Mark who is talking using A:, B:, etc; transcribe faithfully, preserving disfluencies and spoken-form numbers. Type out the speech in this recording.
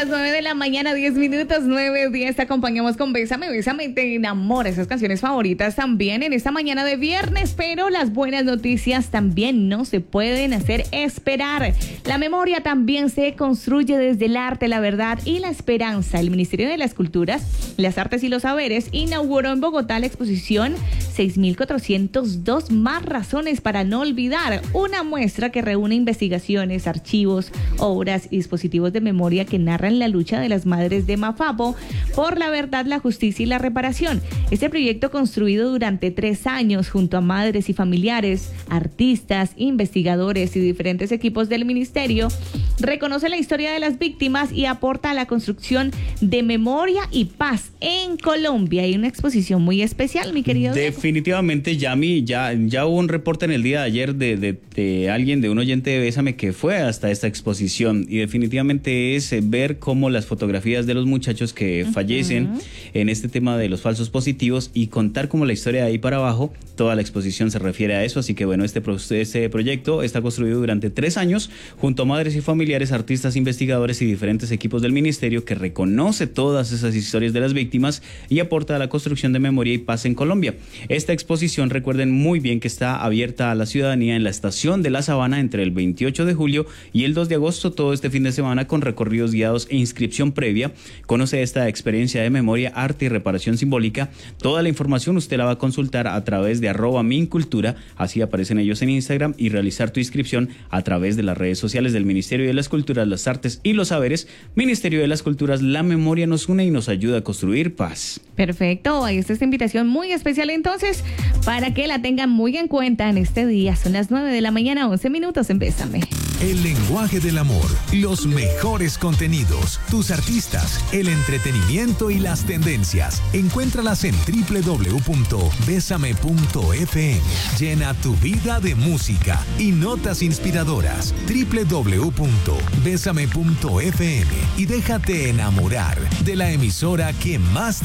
A: las nueve de la mañana, diez minutos, nueve, diez, te acompañamos con Bésame, Bésame, te enamora, esas canciones favoritas también en esta mañana de viernes, pero las buenas noticias también no se pueden hacer esperar. La memoria también se construye desde el arte, la verdad y la esperanza. El Ministerio de las Culturas, las Artes y los Saberes inauguró en Bogotá la exposición seis mil cuatrocientos dos más razones para no olvidar, una muestra que reúne investigaciones, archivos, obras y dispositivos de memoria que narran la lucha de las madres de Mafabo por la verdad, la justicia y la reparación. Este proyecto, construido durante tres años junto a madres y familiares, artistas, investigadores y diferentes equipos del ministerio, reconoce la historia de las víctimas y aporta a la construcción de memoria y paz en Colombia. Hay una exposición muy especial, mi querido Diego.
B: Definitivamente, Yami, ya, ya hubo un reporte en el día de ayer de, de, de alguien, de un oyente de Bésame que fue hasta esta exposición, y definitivamente es ver cómo las fotografías de los muchachos que uh-huh. fallecen en este tema de los falsos positivos y contar cómo la historia de ahí para abajo, toda la exposición se refiere a eso. Así que bueno, este, este proyecto está construido durante tres años junto a madres y familiares, artistas, investigadores y diferentes equipos del ministerio, que reconoce todas esas historias de las víctimas y aporta a la construcción de memoria y paz en Colombia. Esta exposición, recuerden muy bien que está abierta a la ciudadanía en la estación de La Sabana entre el veintiocho de julio y el dos de agosto, todo este fin de semana, con recorridos guiados e inscripción previa. Conoce esta experiencia de memoria, arte y reparación simbólica. Toda la información usted la va a consultar a través de arroba mincultura, así aparecen ellos en Instagram, y realizar tu inscripción a través de las redes sociales del Ministerio de las Culturas, las Artes y los Saberes. Ministerio de las Culturas, la memoria nos une y nos ayuda a construir paz.
A: Perfecto, ahí está esta invitación muy especial entonces, para que la tengan muy en cuenta en este día. Son las nueve de la mañana, once minutos en Bésame.
C: El lenguaje del amor, los mejores contenidos, tus artistas, el entretenimiento y las tendencias. Encuéntralas en doble u doble u doble u punto bésame punto efe eme. Llena tu vida de música y notas inspiradoras. doble u doble u doble u punto bésame punto efe eme y déjate enamorar de la emisora que más